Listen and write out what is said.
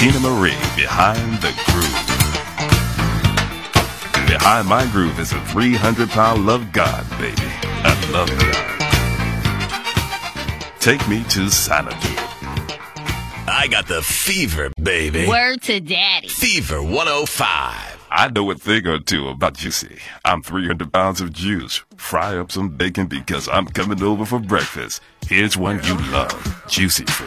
Tina Marie behind the groove. Behind my groove is a 300-pound love God, baby. I love God. Take me to Xanadu. I got the fever, baby. Word to daddy. Fever 105. I know a thing or two about Juicy. I'm 300 pounds of juice. Fry up some bacon because I'm coming over for breakfast. Here's one you love. Juicy fruit.